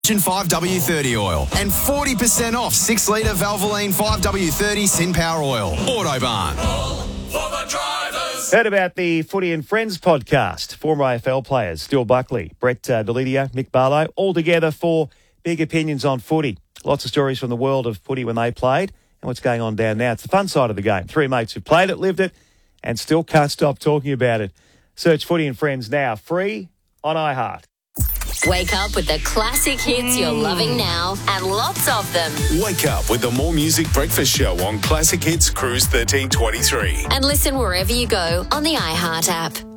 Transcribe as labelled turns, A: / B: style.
A: 5W30 oil and 40% off 6 litre Valvoline 5W30 Sin Power oil. Autobarn.
B: Heard about the Footy and Friends podcast. Former AFL players, Still Buckley, Brett Delidio, Mick Barlow, all together for big opinions on footy. Lots of stories from the world of footy when they played and what's going on down now. It's the fun side of the game. Three mates who played it, lived it, and still can't stop talking about it. Search Footy and Friends now, free on iHeart.
C: Wake up with the classic hits you're loving now and lots of them.
D: Wake up with the More Music Breakfast Show on Classic Hits Cruise 1323.
C: And listen wherever you go on the iHeart app.